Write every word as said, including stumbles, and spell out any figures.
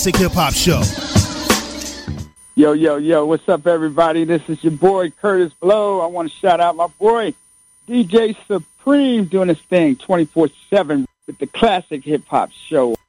Classic Hip Hop Show. Yo, yo, yo, what's up, everybody? This is your boy, Curtis Blow. I want to shout out my boy, D J Supreme, doing his thing twenty-four seven with the Classic Hip Hop Show.